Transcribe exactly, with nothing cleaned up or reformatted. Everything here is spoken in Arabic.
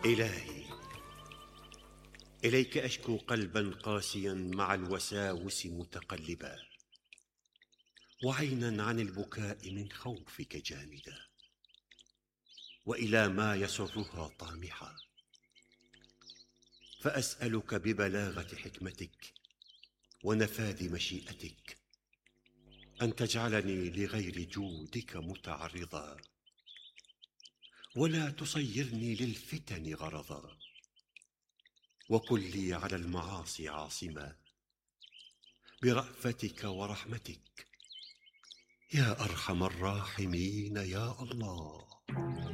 إلهي، إليك أشكو قلبا قاسيا مع الوساوس متقلبا، وعينا عن البكاء من خوفك جامدة، وإلى ما يسرها طامحا. فأسألك ببلاغة حكمتك ونفاذ مشيئتك أن تجعلني لغير جودك متعرضا، ولا تصيرني للفتن غرضا، وكن لي على المعاصي عاصما برأفتك ورحمتك يا أرحم الراحمين يا الله.